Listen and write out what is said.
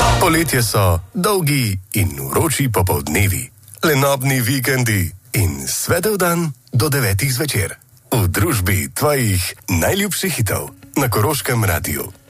Poletje so dolgi in vroči popoldnevi, lenobni vikendi in svetel dan do 9 zvečer. V družbi tvojih najljubših hitov na Koroškem radiju.